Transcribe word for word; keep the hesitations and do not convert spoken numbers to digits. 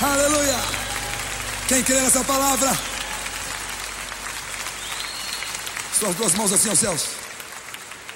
Aleluia. Quem crê nessa palavra? Suas duas mãos assim aos céus.